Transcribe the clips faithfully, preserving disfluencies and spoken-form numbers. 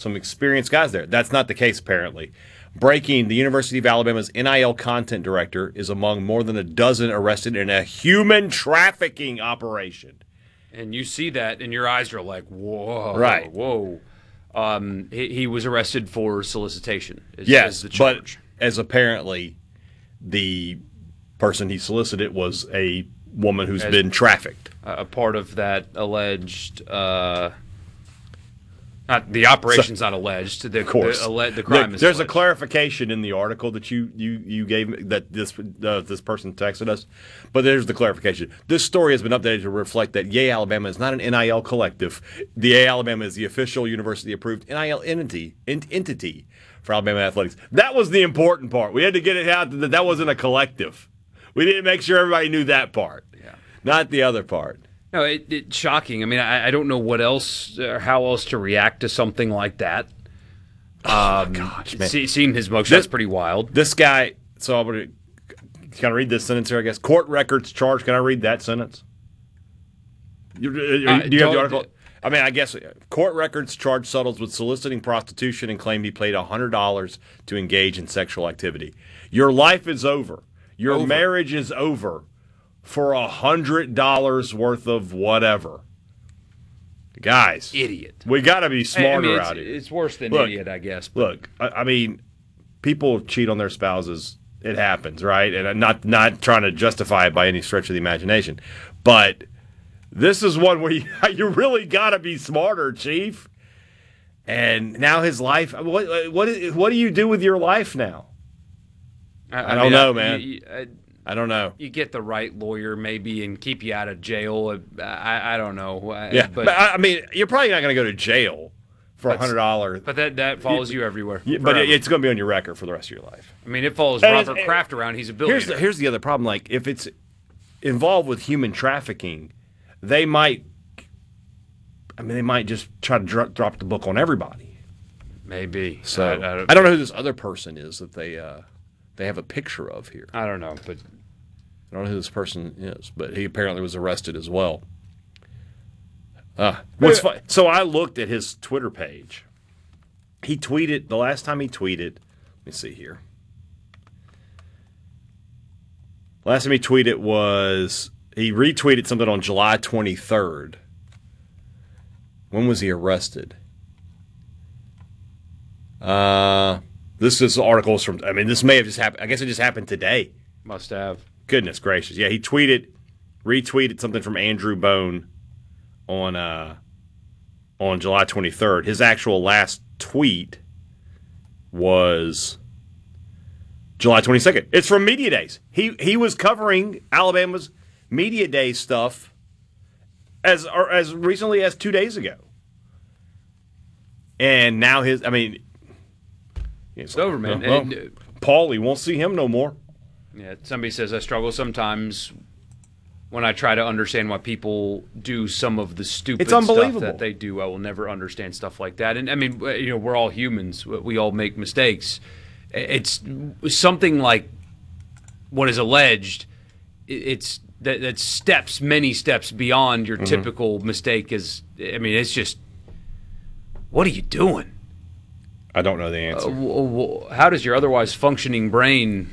some experienced guys there. That's not the case, apparently. Breaking, the University of Alabama's N I L content director is among more than a dozen arrested in a human trafficking operation. And you see that, and your eyes are like, whoa, right. whoa. Um, he, he was arrested for solicitation. Is, yes, is the charge. But as apparently the person he solicited was a woman who's as been trafficked. A part of that alleged, uh, not the operation's so, not alleged. The, of course, the, the, the crime the, is. There's alleged. a clarification in the article that you you you gave me, that this uh, this person texted us, but there's the clarification. This story has been updated to reflect that Yale, Alabama is not an N I L collective. The Yale, Alabama is the official university-approved N I L entity entity for Alabama athletics. That was the important part. We had to get it out that that wasn't a collective. We didn't make sure everybody knew that part, yeah. Not the other part. No, it, it's shocking. I mean, I, I don't know what else or how else to react to something like that. Oh, um, my gosh, man. See, seeing his mugshot is pretty wild. This guy, so I'm going to kind of read this sentence here, I guess. Court records charge. Can I read that sentence? You, uh, do you have the article? I mean, I guess court records charge Suttles with soliciting prostitution and claim he paid one hundred dollars to engage in sexual activity. Your life is over. Your over. marriage is over for one hundred dollars worth of whatever. Guys. Idiot. We got to be smarter I mean, out here. It's worse than look, idiot, I guess. But. Look, I, I mean, people cheat on their spouses. It happens, right? And I'm not, not trying to justify it by any stretch of the imagination. But this is one where you, you really got to be smarter, Chief. And now his life, what, what, what do you do with your life now? I, I, I don't mean, know, I, man. You, I, I don't know. You get the right lawyer maybe and keep you out of jail. I, I don't know. Yeah, but, but I mean, you're probably not going to go to jail for one hundred dollars. But that, that follows you, you everywhere. Yeah, but it's going to be on your record for the rest of your life. I mean, it follows and Robert Kraft around. He's a billionaire. Here's the, here's the other problem. Like, if it's involved with human trafficking, they might, I mean, they might just try to dro- drop the book on everybody. Maybe. So I, I, I, I don't know who this other person is that they uh, they have a picture of here. I don't know, but I don't know who this person is, but he apparently was arrested as well. Uh, what's fun, so I looked at his Twitter page. He tweeted, the last time he tweeted, let me see here. Last time he tweeted was, he retweeted something on July twenty-third. When was he arrested? Uh, this is articles from, I mean, this may have just happened. I guess it just happened today. Must have. Goodness gracious. Yeah, he tweeted, retweeted something from Andrew Bone on uh, on July twenty-third. His actual last tweet was July twenty-second. It's from Media Days. He he was covering Alabama's Media Days stuff as or as recently as two days ago. And now his, I mean, it's over, man. Well, well, Paulie won't see him no more. Yeah, somebody says I struggle sometimes when I try to understand why people do some of the stupid it's stuff unbelievable. that they do. I will never understand stuff like that. And I mean, you know, we're all humans. We all make mistakes. It's something like what is alleged. It's that, that steps, many steps beyond your mm-hmm. typical mistake. Is I mean, it's just, what are you doing? I don't know the answer. Uh, how does your otherwise functioning brain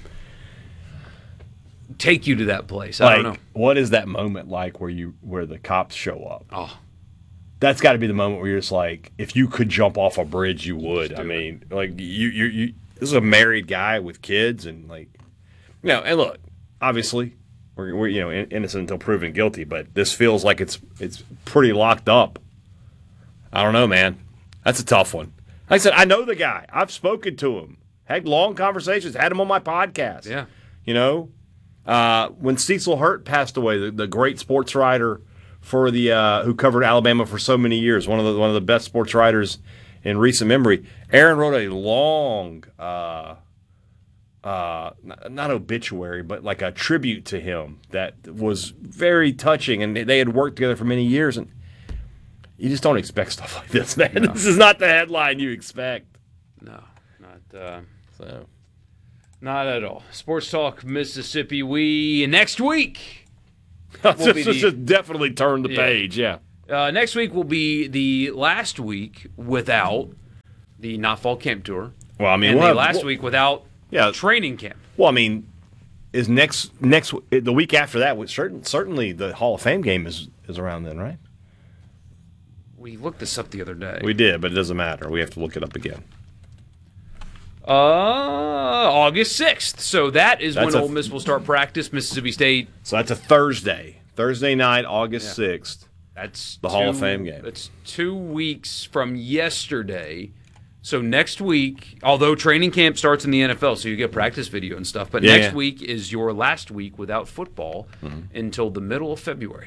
take you to that place? I like, don't know. What is that moment like where you where the cops show up? Oh, that's got to be the moment where you're just like, if you could jump off a bridge, you would. I mean, like you, you, you. This is a married guy with kids, and like, you know, and look, obviously, we're, we're you know innocent until proven guilty, but this feels like it's it's pretty locked up. I don't know, man. That's a tough one. Like I said, I know the guy. I've spoken to him, had long conversations, had him on my podcast. Yeah, you know. Uh, when Cecil Hurt passed away, the, the great sports writer for the uh, who covered Alabama for so many years, one of the one of the best sports writers in recent memory, Aaron wrote a long, uh, uh, not, not obituary, but like a tribute to him that was very touching, and they had worked together for many years, and you just don't expect stuff like this, man. No. This is not the headline you expect. No, not uh, so. Not at all. Sports Talk Mississippi. We next week. We'll just, the, just definitely turn the yeah. page. Yeah. Uh, next week will be the last week without the Not Fall Camp Tour. Well, I mean, and we'll the have, last well, week without yeah. training camp. Well, I mean, is next next the week after that? Certain, certainly, the Hall of Fame game is is around then, right? We looked this up the other day. We did, but it doesn't matter. We have to look it up again. Uh, August sixth. So that is That's when a- Ole Miss will start practice. Mississippi State. So that's a Thursday. Thursday night, August sixth. That's The two, Hall of Fame game. That's two weeks from yesterday. So next week, although training camp starts in the N F L, so you get practice video and stuff, but Yeah, next yeah. week is your last week without football Mm-hmm. until the middle of February.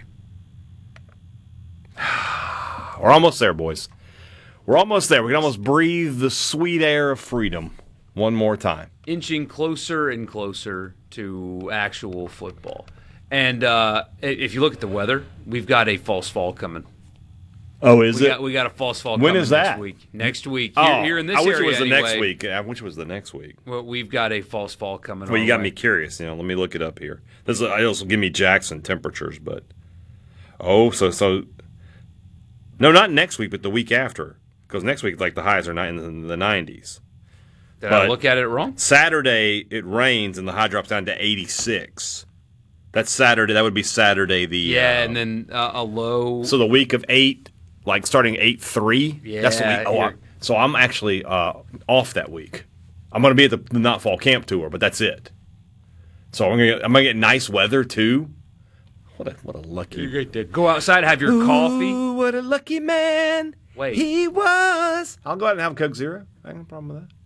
We're almost there, boys. We're almost there. We can almost breathe the sweet air of freedom one more time. Inching closer and closer to actual football. And uh, if you look at the weather, we've got a false fall coming. Oh, is We it? got, we got a false fall When coming is next that? week. Next week. Here, oh, here in this I wish area it was the anyway, next week. I wish it was the next week. Well, we've got a false fall coming. Well, you our got way. me curious. You know, let me look it up here. This is, I also give me Jackson temperatures, but oh, so so no, not next week, but the week after, because next week like the highs are ni- in the nineties. Did I but- look at it wrong? Saturday it rains and the high drops down to eighty-six. That's Saturday. That would be Saturday. The Yeah, uh, and then uh, a low. so the week of eight, like starting eight three. Yeah, that's the week. Oh, here. I'm, so I'm actually uh, off that week. I'm going to be at the, the Not Fall Camp Tour, but that's it. So I'm going to get, I'm going to get nice weather too. What a what a lucky. You're great to go outside, have your coffee. Ooh, what a lucky man. Wait. he was. I'll go out and have a Coke Zero. I ain't no problem with that.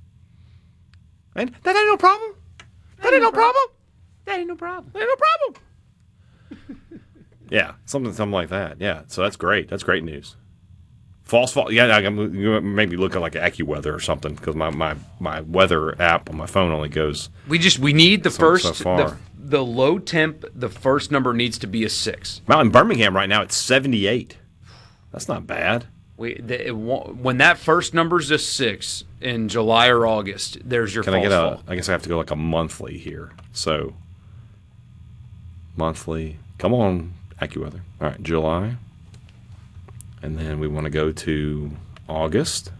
And that ain't no problem. That ain't no problem. That ain't no problem. Ain't no problem. Yeah, something something like that. Yeah, so that's great. That's great news. False fall. Yeah, I can you maybe look at like AccuWeather or something because my, my, my weather app on my phone only goes. We just we need the So- first so far. the, the low temp. The first number needs to be a six. Well, in Birmingham right now it's seventy-eight. That's not bad. We the, it, won't- when that first number's a six in July or August, there's your Can false I get a? fall. I guess I have to go like a monthly here. So monthly. Come on, AccuWeather. All right, July, and then we want to go to August.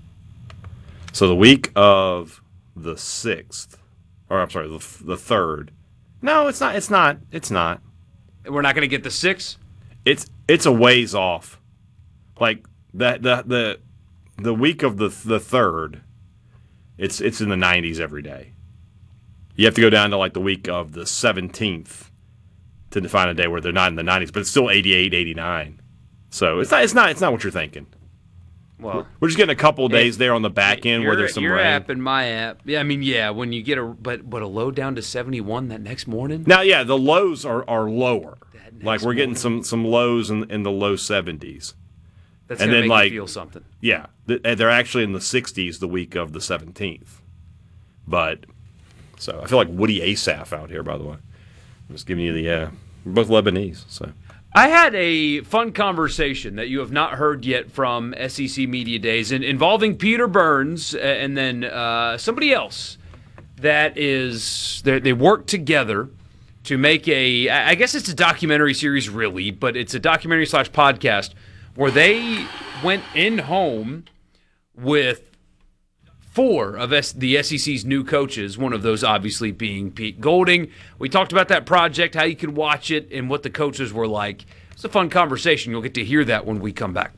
So the week of the sixth, or I'm sorry, the the third. No, it's not. It's not. It's not. We're not going to get the six. It's it's a ways off. Like the the the the week of the the third, it's it's in the nineties every day. You have to go down to like the week of the seventeenth to define a day where they're not in the nineties, but it's still eighty-eight, eighty-nine. So it's not it's not it's not what you're thinking. Well, We're just getting a couple of days there on the back end your, where there's some your rain. app and my app. Yeah, I mean, yeah. When you get a but but a low down to seventy-one that next morning. Now, yeah, the lows are, are lower. That Like next we're getting morning. some some lows in, in the low seventies. That's and gonna then, make like- you feel something. Yeah, th- and they're actually in the sixties the week of the seventeenth. But so I feel like Woody Asaph out here. By the way, I'm just giving you the. Uh, we're both Lebanese, so I had a fun conversation that you have not heard yet from S E C Media Days in, involving Peter Burns and then uh, somebody else that is they, they work together to make a I guess it's a documentary series really, but it's a documentary slash podcast where they went in home with four of S- the S E C's new coaches, one of those obviously being Pete Golding. We talked about that project, how you can watch it, and what the coaches were like. It's a fun conversation. You'll get to hear that when we come back.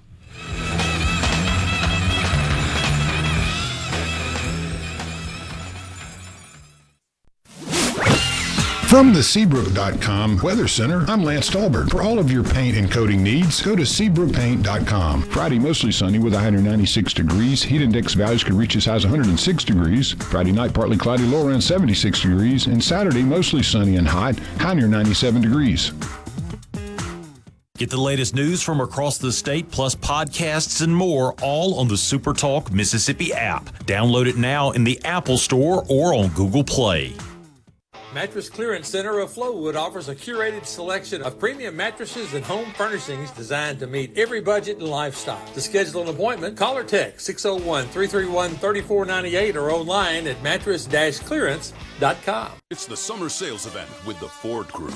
From the Seabrook dot com Weather Center, I'm Lance Stolberg. For all of your paint and coating needs, go to Seabrook Paint dot com. Friday, mostly sunny with a high near ninety-six degrees. Heat index values could reach as high as one hundred six degrees. Friday night, partly cloudy, low around seventy-six degrees. And Saturday, mostly sunny and hot, high near ninety-seven degrees. Get the latest news from across the state, plus podcasts and more, all on the SuperTalk Mississippi app. Download it now in the Apple Store or on Google Play. Mattress Clearance Center of Flowood offers a curated selection of premium mattresses and home furnishings designed to meet every budget and lifestyle. To schedule an appointment, call or text six oh one, three three one, three four nine eight or online at mattress dash clearance dot com. It's the summer sales event with the Ford Crew.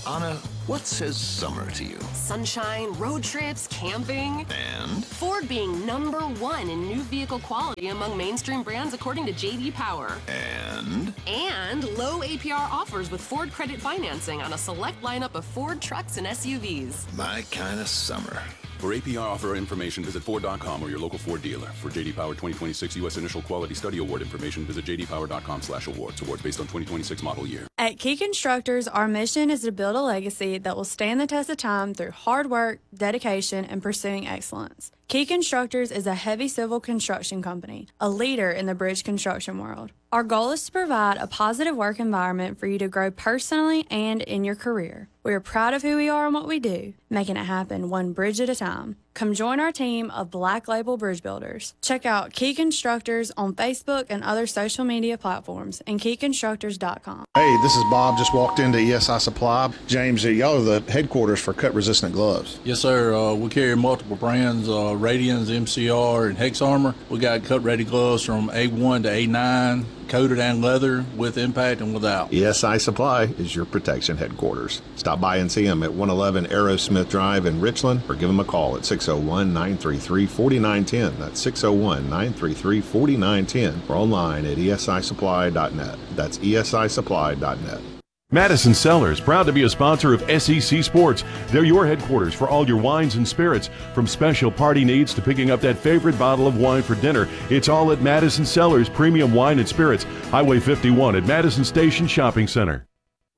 Anna, what says summer to you? Sunshine, road trips, camping. And? Ford being number one in new vehicle quality among mainstream brands according to J D Power. And? And low A P R offers with Ford credit financing on a select lineup of Ford trucks and S U Vs. My kind of summer. For A P R offer information, visit Ford dot com or your local Ford dealer. For J D Power twenty twenty-six U S Initial Quality Study Award information, visit j d power dot com slash awards. Awards based on twenty twenty-six model year. At Key Constructors, our mission is to build a legacy that will stand the test of time through hard work, dedication, and pursuing excellence. Key Constructors is a heavy civil construction company, a leader in the bridge construction world. Our goal is to provide a positive work environment for you to grow personally and in your career. We are proud of who we are and what we do, making it happen one bridge at a time. Come join our team of Black Label Bridge Builders. Check out Key Constructors on Facebook and other social media platforms and key constructors dot com. Hey, this is Bob. Just walked into E S I Supply. James, y'all are the headquarters for cut-resistant gloves. Yes, sir. Uh, we carry multiple brands, uh, Radians, M C R, and Hex Armor. We got cut-ready gloves from A one to A nine, coated and leather, with impact and without. E S I Supply is your protection headquarters. Stop by and see them at one eleven Aerosmith Drive in Richland, or give them a call at six oh one, nine three three, four nine one oh. That's six oh one, nine three three, four nine one oh, or online at E S I supply dot net. That's E S I supply dot net. Madison Cellars, proud to be a sponsor of S E C Sports. They're your headquarters for all your wines and spirits. From special party needs to picking up that favorite bottle of wine for dinner, it's all at Madison Cellars Premium Wine and Spirits, Highway fifty-one at Madison Station Shopping Center.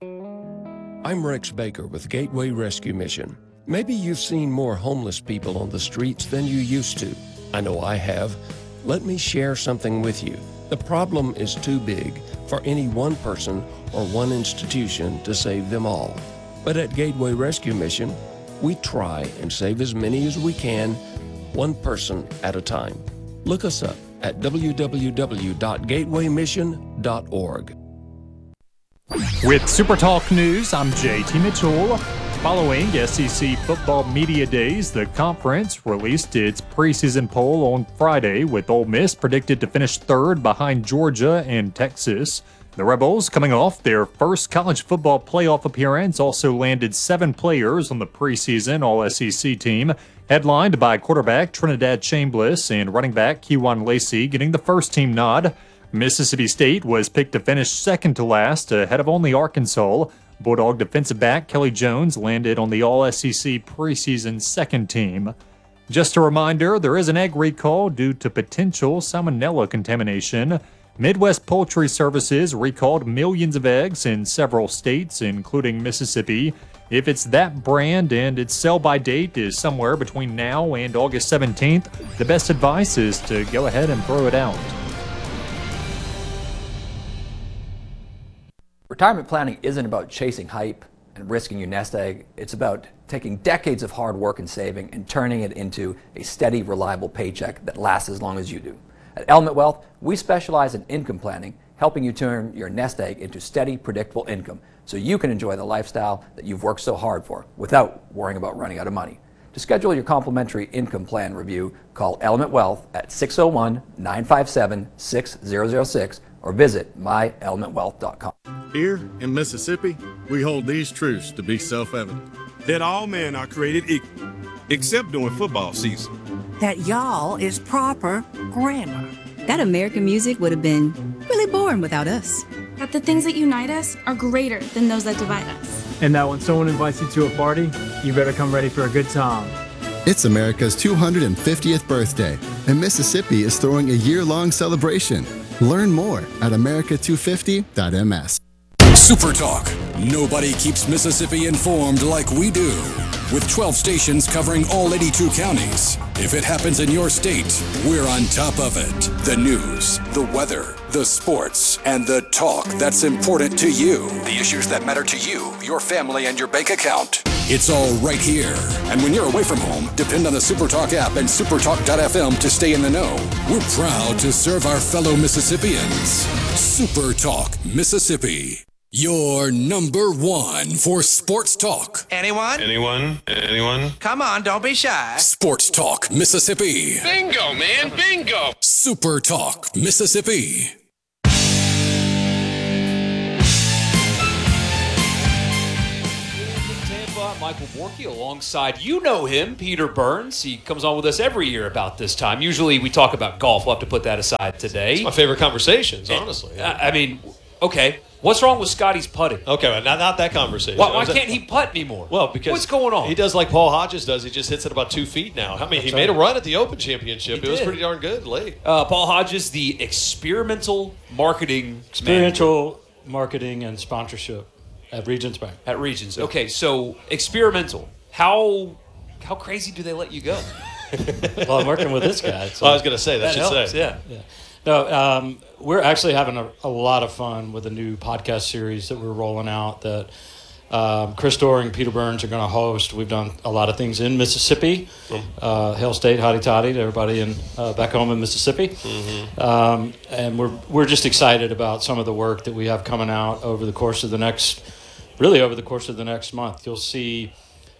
I'm Rex Baker with Gateway Rescue Mission. Maybe you've seen more homeless people on the streets than you used to. I know I have. Let me share something with you. The problem is too big for any one person or one institution to save them all. But at Gateway Rescue Mission, we try and save as many as we can, one person at a time. Look us up at w w w dot gateway mission dot org. With Super Talk News, I'm J T Mitchell. Following S E C Football Media Days, the conference released its preseason poll on Friday, with Ole Miss predicted to finish third behind Georgia and Texas. The Rebels, coming off their first college football playoff appearance, also landed seven players on the preseason All S E C team, headlined by quarterback Trinidad Chambliss and running back Kewan Lacey getting the first team nod. Mississippi State was picked to finish second to last, ahead of only Arkansas. Bulldog defensive back Kelly Jones landed on the All S E C preseason second team. Just a reminder, there is an egg recall due to potential salmonella contamination. Midwest Poultry Services recalled millions of eggs in several states, including Mississippi. If it's that brand and its sell-by date is somewhere between now and August seventeenth, the best advice is to go ahead and throw it out. Retirement planning isn't about chasing hype and risking your nest egg. It's about taking decades of hard work and saving and turning it into a steady, reliable paycheck that lasts as long as you do. At Element Wealth, we specialize in income planning, helping you turn your nest egg into steady, predictable income so you can enjoy the lifestyle that you've worked so hard for without worrying about running out of money. To schedule your complimentary income plan review, call Element Wealth at six oh one, nine five seven, six zero zero six or visit my element wealth dot com. Here in Mississippi, we hold these truths to be self-evident. That all men are created equal, except during football season. That y'all is proper grammar. That American music would have been really boring without us. That the things that unite us are greater than those that divide us. And that when someone invites you to a party, you better come ready for a good time. It's America's two hundred fiftieth birthday, and Mississippi is throwing a year-long celebration. Learn more at america two fifty dot m s. Super Talk. Nobody keeps Mississippi informed like we do. With twelve stations covering all eighty-two counties. If it happens in your state, we're on top of it. The news, the weather, the sports, and the talk that's important to you. The issues that matter to you, your family, and your bank account. It's all right here. And when you're away from home, depend on the Super Talk app and supertalk dot f m to stay in the know. We're proud to serve our fellow Mississippians. Super Talk Mississippi. Your number one for sports talk. Anyone? Anyone? Anyone? Come on, don't be shy. Sports Talk Mississippi. Bingo, man, bingo. Super Talk Mississippi. I'm Michael Borky alongside, you know him, Peter Burns. He comes on with us every year about this time. Usually we talk about golf. We'll have to put that aside today. It's my favorite conversations, honestly. I, I mean, okay, what's wrong with Scotty's putting? Okay, but not, not that conversation. Why, why can't he putt anymore? Well, because what's going on? He does like Paul Hodges does. He just hits it about two feet now. I mean, That's he right. made a run at the Open Championship. He it was did. pretty darn good late. Uh, Paul Hodges, the experimental marketing Experiential marketing and sponsorship at Regions Bank. At Regions. Okay, so experimental. How how crazy do they let you go? Well, I'm working with this guy. So Well, I was going to say, that, should helps, say. Yeah. yeah. No, um, we're actually having a, a lot of fun with a new podcast series that we're rolling out that um, Chris Doring and Peter Burns are going to host. We've done a lot of things in Mississippi. Uh, Hail State, hotty toddy to everybody in, uh, back home in Mississippi. Mm-hmm. Um, and we're we're just excited about some of the work that we have coming out over the course of the next, really over the course of the next month. You'll see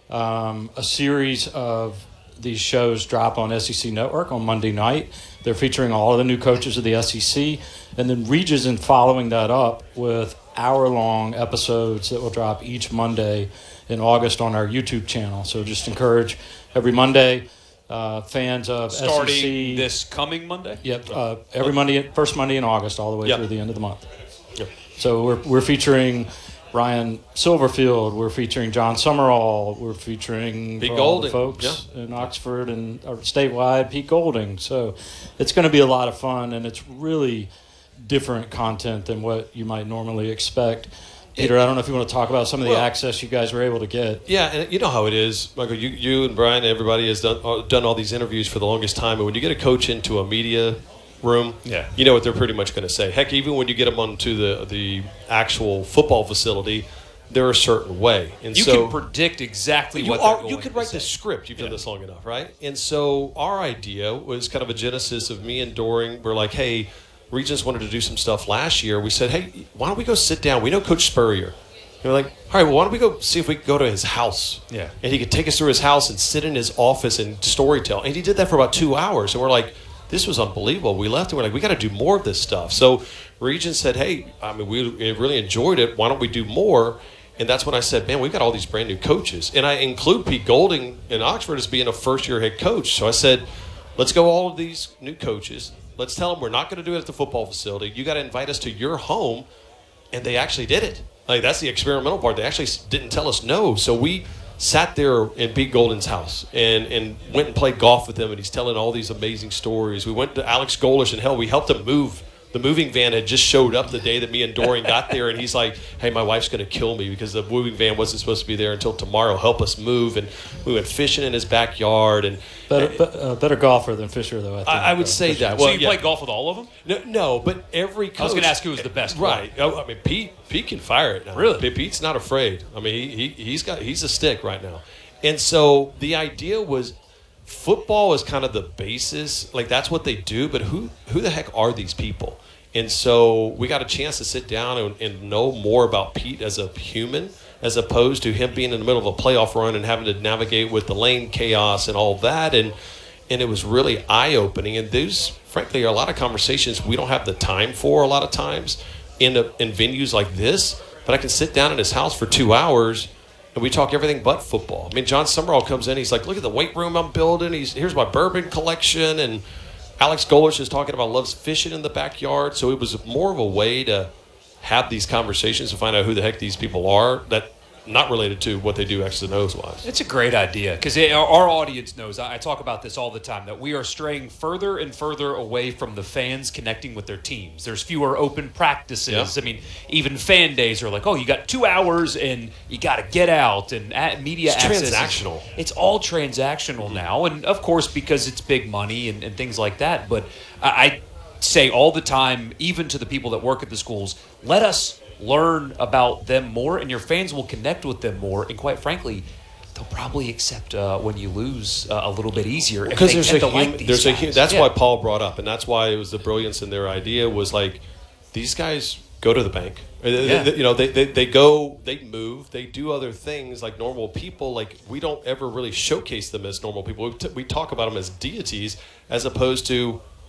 um, a series of these shows drop on S E C Network on Monday night. They're featuring all of the new coaches of the S E C. And then Regis is following that up with hour-long episodes that will drop each Monday in August on our YouTube channel. So just encourage every Monday uh, fans of Starting S E C. this coming Monday? Yep, uh, every Monday, first Monday in August, all the way Yep. through the end of the month. Yep. So we're we're featuring Ryan Silverfield, we're featuring John Summerall, we're featuring Pete for all the Golding, folks in Oxford and or statewide, Pete Golding. So it's going to be a lot of fun, and it's really different content than what you might normally expect. Peter, I don't know if you want to talk about some of the Well- access you guys were able to get. Yeah, and you know how it is, Michael. You, you and Brian, everybody has done uh, done all these interviews for the longest time, and when you get a coach into a media room, Yeah. you know what they're pretty much going to say. Heck, even when you get them onto the the actual football facility, they're a certain way, and You so can predict exactly you what are, they're going you could to write say. the script. You've done this long enough, right? And so our idea was kind of a genesis of me and Doring. We're like, hey, Regents wanted to do some stuff last year. We said, hey, why don't we go sit down? We know Coach Spurrier. And we're like, all right, well, why don't we go see if we could go to his house? Yeah. And he could take us through his house and sit in his office and storytell. And he did that for about two hours. And we're like, this was unbelievable. We left and we're like, we got to do more of this stuff. So Regent said, hey, I mean, we really enjoyed it. Why don't we do more? And that's when I said, man, we've got all these brand new coaches. And I include Pete Golding in Oxford as being a first-year head coach. So I said, let's go all of these new coaches. Let's tell them we're not going to do it at the football facility. You got to invite us to your home. And they actually did it. Like, that's the experimental part. They actually didn't tell us no. So we sat there in Pete Golding's house and, and went and played golf with him, and he's telling all these amazing stories. We went to Alex Golish, and hell, we helped him move. The moving van had just showed up the day that me and Doring got there, and he's like, hey, my wife's going to kill me because the moving van wasn't supposed to be there until tomorrow. Help us move. And we went fishing in his backyard. And Better, be- uh, better golfer than Fisher, though, I think. I, I would uh, say Fisher. that. So Well, you yeah. played golf with all of them? No, no, but every coach. I was going to ask who was the best one. Right. Oh, I mean, Pete. Pete can fire it now. Really? Pete's not afraid. I mean, he, he he's got he's a stick right now, and so the idea was, football is kind of the basis. Like, that's what they do. But who who the heck are these people? And so we got a chance to sit down and, and know more about Pete as a human, as opposed to him being in the middle of a playoff run and having to navigate with the lane chaos and all that. And and it was really eye-opening. And those, frankly, are a lot of conversations we don't have the time for a lot of times in, a, in venues like this. But I can sit down in his house for two hours and we talk everything but football. I mean, John Summerall comes in. He's like, look at the weight room I'm building. He's Here's my bourbon collection. And Alex Golish is talking about loves fishing in the backyard. So it was more of a way to have these conversations to find out who the heck these people are that not related to what they do X's and O's wise. It's a great idea because our, our audience knows, I, I talk about this all the time, that we are straying further and further away from the fans connecting with their teams. There's fewer open practices. Yeah. I mean, even fan days are like, oh, you got two hours and you got to get out, and at media It's access is- transactional. it's all transactional now. And of course, because it's big money and, and things like that. But I, I say all the time, even to the people that work at the schools, let us learn about them more, and your fans will connect with them more. And quite frankly, they'll probably accept uh, when you lose uh, a little bit easier if Because they there's tend a to hum- like these there's a guys. hu- that's Yeah. why Paul brought up, and that's why it was the brilliance in their idea was like, these guys go to the bank. Or they- Yeah. they- you know, they, they they go, they move, they do other things like normal people. Like, we don't ever really showcase them as normal people. We, t- we talk about them as deities as opposed to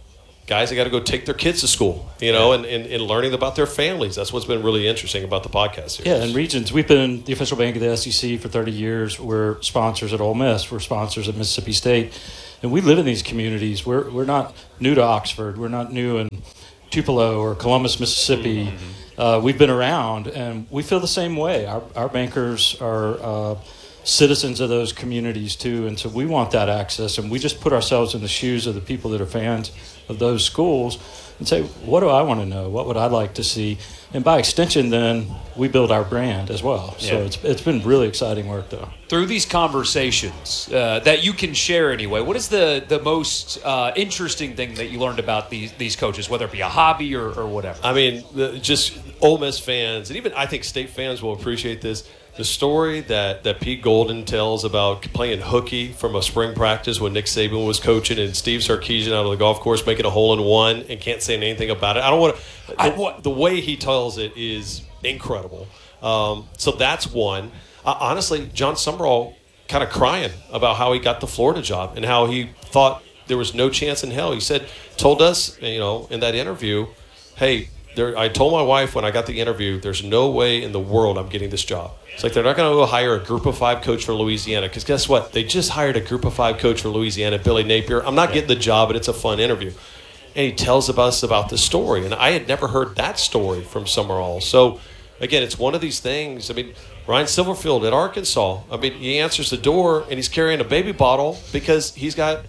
guys that got to go take their kids to school, you know, and, and, and learning about their families. That's what's been really interesting about the podcast series. Yeah, and Regions, we've been the official bank of the S E C for thirty years. We're sponsors at Ole Miss. We're sponsors at Mississippi State. And we live in these communities. We're we're not new to Oxford. We're not new in Tupelo or Columbus, Mississippi. Mm-hmm. Uh, we've been around, and we feel the same way. Our, our bankers are uh, citizens of those communities, too, and so we want that access. And we just put ourselves in the shoes of the people that are fans of those schools and say, what do I want to know? What would I like to see? And by extension, then, we build our brand as well. So Yeah. it's it's been really exciting work, though. Through these conversations uh, that you can share anyway, what is the, the most uh, interesting thing that you learned about these these coaches, whether it be a hobby or, or whatever? I mean, the, just Ole Miss fans, and even I think State fans will appreciate this. The story that, that Pete Golden tells about playing hooky from a spring practice when Nick Saban was coaching and Steve Sarkisian out of the golf course making a hole in one and can't say anything about it. I don't want to. The, the way he tells it is incredible. Um, so that's one. Uh, honestly, John Summerall kind of crying about how he got the Florida job and how he thought there was no chance in hell. He said, told us, you know, in that interview, hey, there, I told my wife when I got the interview, there's no way in the world I'm getting this job. It's like they're not going to go hire a group of five coach for Louisiana because guess what? They just hired a group of five coach for Louisiana, Billy Napier. I'm not getting the job, but it's a fun interview. And he tells us about the story. And I had never heard that story from Summerall. So, again, it's one of these things. I mean, Ryan Silverfield at Arkansas, I mean, he answers the door and he's carrying a baby bottle because he's got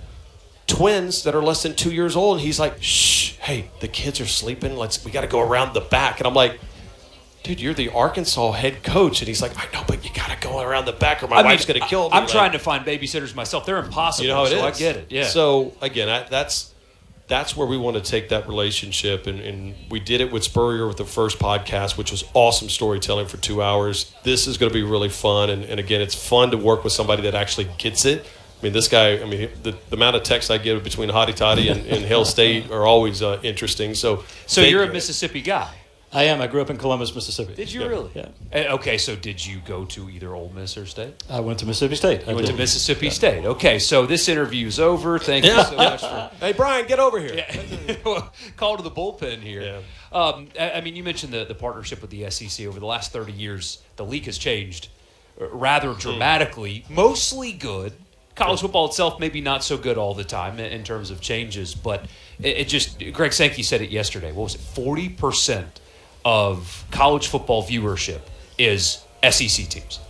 twins that are less than two years old. And he's like, shh, hey, the kids are sleeping. Let's, we got to go around the back. And I'm like, dude, you're the Arkansas head coach. And he's like, I know, but you got to go around the back or my I wife's mean, going to kill me. I'm Like, trying to find babysitters myself. They're impossible. You know how it so is. I get it. Yeah. So, again, I, that's that's where we want to take that relationship. And, and we did it with Spurrier with the first podcast, which was awesome storytelling for two hours. This is going to be really fun. And, and, again, it's fun to work with somebody that actually gets it. I mean, this guy, I mean, the, the amount of texts I get between Hotty Toddy and, and Hail State are always uh, interesting. So, So thank you're you. a Mississippi guy. I am. I grew up in Columbus, Mississippi. Did you Yeah. really? Yeah. Uh, okay, so did you go to either Ole Miss or State? I went to Mississippi State. I You went did. to Mississippi State. Okay, so this interview's over. Thank you so much for. Hey, Brian, get over here. Yeah. Call to the bullpen here. Um, I I mean, you mentioned the, the partnership with the S E C. Over the last thirty years, the league has changed uh, rather dramatically, mostly good. College football itself, maybe not so good all the time in, in terms of changes, but it, it just, Greg Sankey said it yesterday. What was it? forty percent of college football viewership is S E C teams.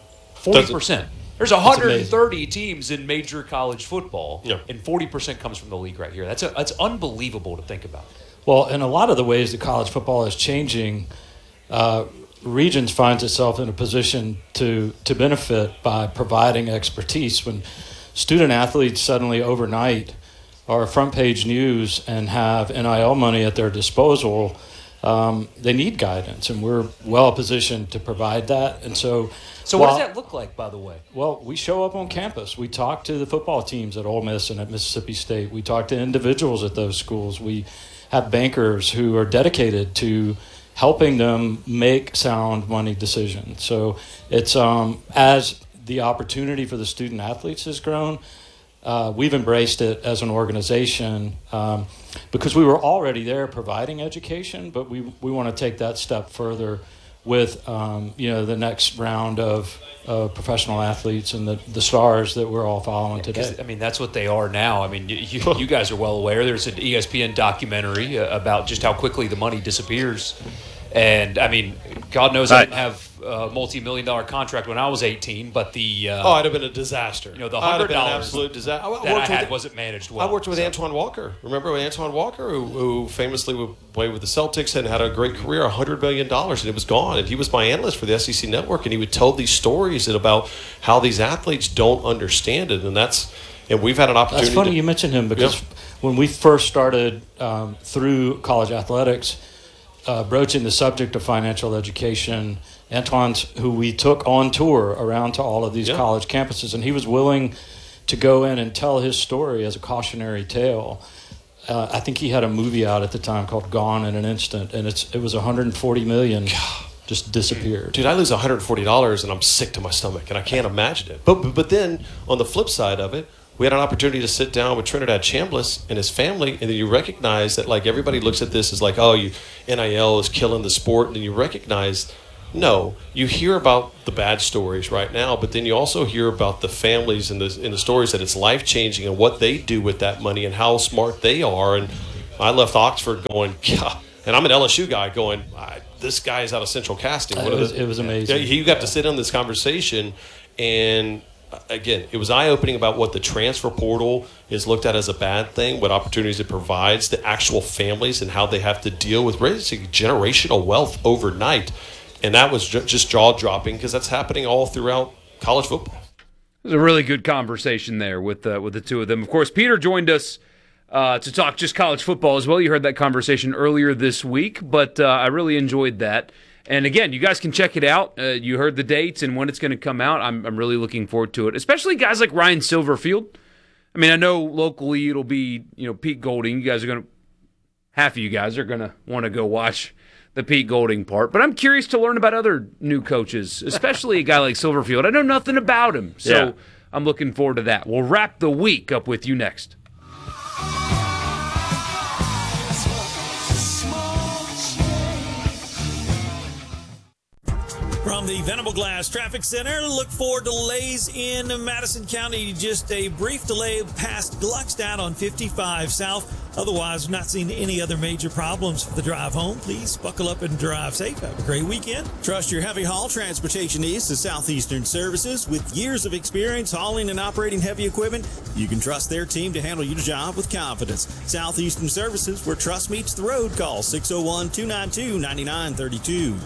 forty percent. There's one hundred thirty teams in major college football, Yeah. and forty percent comes from the league right here. That's a, that's unbelievable to think about. Well, in a lot of the ways that college football is changing, uh, Regions finds itself in a position to to benefit by providing expertise. When student athletes suddenly overnight are front page news and have N I L money at their disposal, um, they need guidance, and we're well positioned to provide that. And so, So what while- does that look like, by the way? Well, we show up on campus. We talk to the football teams at Ole Miss and at Mississippi State. We talk to individuals at those schools. We have bankers who are dedicated to helping them make sound money decisions. So it's um, as the opportunity for the student athletes has grown, uh, we've embraced it as an organization um, because we were already there providing education, but we we want to take that step further with um, you know the next round of uh, professional athletes and the, the stars that we're all following today. I mean, that's what they are now. I mean, you, you, you guys are well aware. There's an E S P N documentary uh, about just how quickly the money disappears. And, I mean, God knows I didn't have a multi-million dollar contract when I was eighteen, but the... Uh, Oh, it'd have been a disaster. You know, the I'd have hundred been an dollars absolute disaster. I- I that I worked with- had wasn't managed well. I worked with so. Antoine Walker. Remember with Antoine Walker, who, who famously would play with the Celtics and had a great career, one hundred million dollars, and it was gone. And he was my analyst for the S E C Network, and he would tell these stories about how these athletes don't understand it. And that's, and we've had an opportunity. That's funny to, you mentioned him because Yep. when we first started um, through college athletics, uh, broaching the subject of financial education, Antoine's who we took on tour around to all of these Yeah. college campuses, and he was willing to go in and tell his story as a cautionary tale. Uh, I think he had a movie out at the time called Gone in an Instant, and it's it was one hundred forty million dollars just disappeared. Dude, I lose one hundred forty dollars and I'm sick to my stomach, and I can't imagine it. But but then on the flip side of it, we had an opportunity to sit down with Trinidad Chambliss and his family, and then you recognize that, like, everybody looks at this as like, oh, you N I L is killing the sport, and then you recognize, no, you hear about the bad stories right now, but then you also hear about the families and the, and the stories that it's life-changing and what they do with that money and how smart they are. And I left Oxford going, God, and I'm an L S U guy going, I, this guy is out of Central Casting. It was, it was amazing. You got to sit on this conversation, and again, it was eye-opening about what the transfer portal is looked at as a bad thing, what opportunities it provides to actual families and how they have to deal with raising generational wealth overnight. And that was ju- just jaw-dropping because that's happening all throughout college football. It was a really good conversation there with uh, with the two of them. Of course, Peter joined us uh, to talk just college football as well. You heard that conversation earlier this week, but uh, I really enjoyed that. And again, you guys can check it out. Uh, you heard the dates and when it's going to come out. I'm I'm really looking forward to it, especially guys like Ryan Silverfield. I mean, I know locally it'll be, you know, Pete Golding. You guys are going to, half of you guys are going to want to go watch the Pete Golding part. But I'm curious to learn about other new coaches, especially a guy like Silverfield. I know nothing about him, so yeah. I'm looking forward to that. We'll wrap the week up with you next. From the Venable Glass Traffic Center, look for delays in Madison County. Just a brief delay past Gluckstadt on fifty-five South. Otherwise, not seeing any other major problems for the drive home. Please buckle up and drive safe. Have a great weekend. Trust your heavy haul transportation needs to Southeastern Services. With years of experience hauling and operating heavy equipment, you can trust their team to handle your job with confidence. Southeastern Services, where trust meets the road. Call six oh one, two nine two, nine nine three two.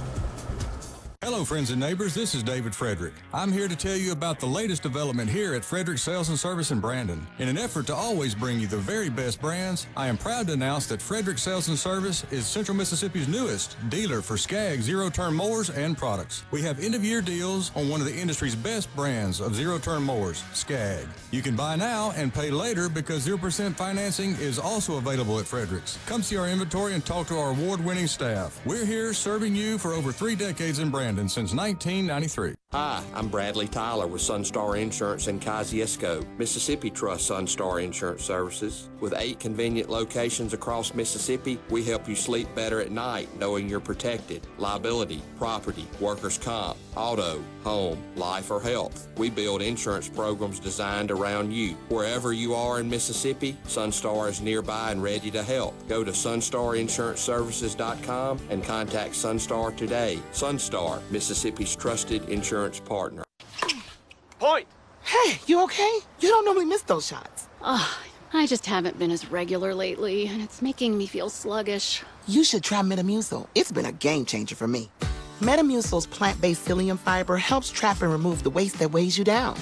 Hello, friends and neighbors. This is David Frederick. I'm here to tell you about the latest development here at Frederick Sales and Service in Brandon. In an effort to always bring you the very best brands, I am proud to announce that Frederick Sales and Service is Central Mississippi's newest dealer for Skag zero-turn mowers and products. We have end-of-year deals on one of the industry's best brands of zero-turn mowers, Skag. You can buy now and pay later because zero percent financing is also available at Frederick's. Come see our inventory and talk to our award-winning staff. We're here serving you for over three decades in Brandon. Since nineteen ninety-three. Hi, I'm Bradley Tyler with Sunstar Insurance in Kosciuszko. Mississippi trusts Sunstar Insurance Services. With eight convenient locations across Mississippi, we help you sleep better at night knowing you're protected. Liability, property, workers' comp, auto, home, life, or health. We build insurance programs designed around you. Wherever you are in Mississippi, Sunstar is nearby and ready to help. Go to sunstar insurance services dot com and contact Sunstar today. Sunstar, Mississippi's trusted insurance partner. Point! Hey, you okay? You don't normally miss those shots. Oh, I just haven't been as regular lately, and it's making me feel sluggish. You should try Metamucil. It's been a game changer for me. Metamucil's plant-based psyllium fiber helps trap and remove the waste that weighs you down.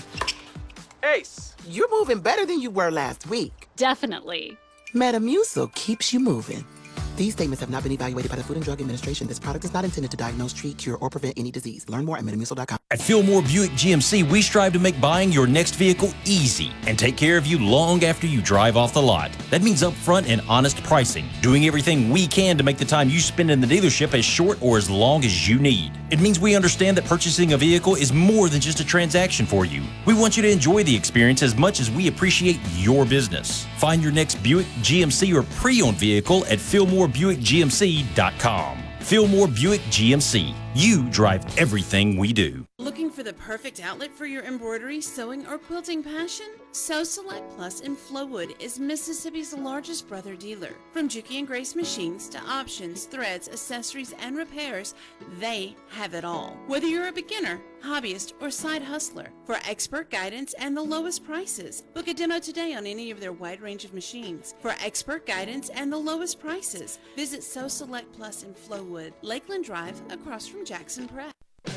Ace, you're moving better than you were last week. Definitely. Metamucil keeps you moving. These statements have not been evaluated by the Food and Drug Administration. This product is not intended to diagnose, treat, cure, or prevent any disease. Learn more at metamucil dot com. At Fillmore Buick G M C, we strive to make buying your next vehicle easy and take care of you long after you drive off the lot. That means upfront and honest pricing, doing everything we can to make the time you spend in the dealership as short or as long as you need. It means we understand that purchasing a vehicle is more than just a transaction for you. We want you to enjoy the experience as much as we appreciate your business. Find your next Buick, G M C, or pre-owned vehicle at Fillmore Buick G M C dot com. Fillmore Buick G M C. You drive everything we do. Looking for the perfect outlet for your embroidery, sewing, or quilting passion? Sew Select Plus in Flowood is Mississippi's largest brother dealer. From Juki and Grace machines to options, threads, accessories, and repairs, they have it all. Whether you're a beginner, hobbyist, or side hustler, for expert guidance and the lowest prices, book a demo today on any of their wide range of machines. For expert guidance and the lowest prices, visit Sew Select Plus in Flowood, Lakeland Drive, across from Jackson Prep.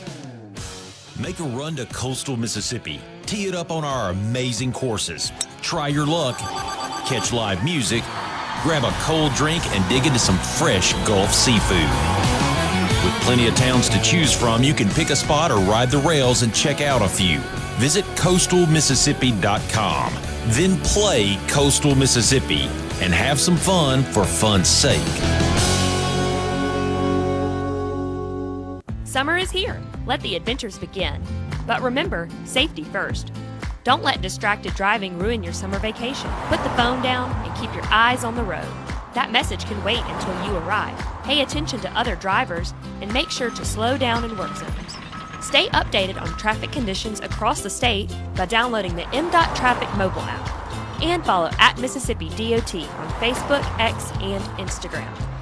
Make a run to coastal Mississippi. Tee it up on our amazing courses. Try your luck. Catch live music. Grab a cold drink and dig into some fresh Gulf seafood. With plenty of towns to choose from, you can pick a spot or ride the rails and check out a few. Visit coastal mississippi dot com. Then play Coastal Mississippi and have some fun for fun's sake. Summer is here. Let the adventures begin. But remember, safety first. Don't let distracted driving ruin your summer vacation. Put the phone down and keep your eyes on the road. That message can wait until you arrive. Pay attention to other drivers and make sure to slow down in work zones. Stay updated on traffic conditions across the state by downloading the M DOT Traffic mobile app. And follow at Mississippi D O T on Facebook, X, and Instagram.